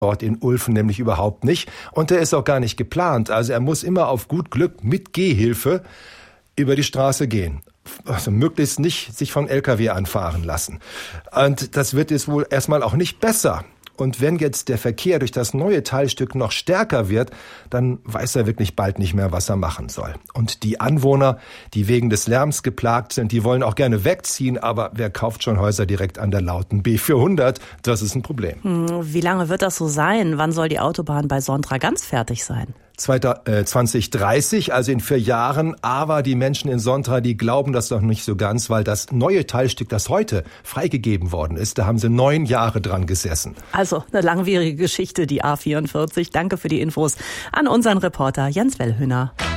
Ort in Ulfen nämlich überhaupt nicht. Und der ist auch gar nicht geplant. Also er muss immer auf gut Glück mit Gehhilfe über die Straße gehen. Also möglichst nicht sich vom LKW anfahren lassen. Und das wird jetzt wohl erstmal auch nicht besser. Und wenn jetzt der Verkehr durch das neue Teilstück noch stärker wird, dann weiß er wirklich bald nicht mehr, was er machen soll. Und die Anwohner, die wegen des Lärms geplagt sind, die wollen auch gerne wegziehen, aber wer kauft schon Häuser direkt an der lauten B400? Das ist ein Problem. Wie lange wird das so sein? Wann soll die Autobahn bei Sontra ganz fertig sein? 2030, also in 4 Jahren. Aber die Menschen in Sontra, die glauben das noch nicht so ganz, weil das neue Teilstück, das heute freigegeben worden ist, da haben sie 9 Jahre dran gesessen. Also eine langwierige Geschichte, die A44. Danke für die Infos an unseren Reporter Jens Wellhöhner.